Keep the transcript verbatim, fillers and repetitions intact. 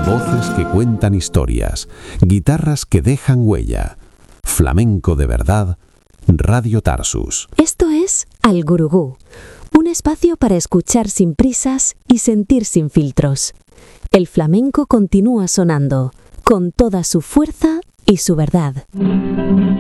Voces que cuentan historias, guitarras que dejan huella. Flamenco de verdad, Radio Tarsus. Esto es Al Gurugú, un espacio para escuchar sin prisas y sentir sin filtros. El flamenco continúa sonando, con toda su fuerza y su verdad.